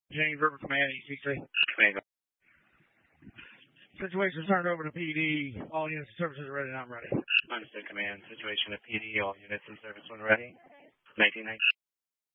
James River Command, ECC. Command. Situation turned over to PD. All units and services are ready, and I'm ready. Understood, Command. Situation at PD. All units in service when ready. 1990.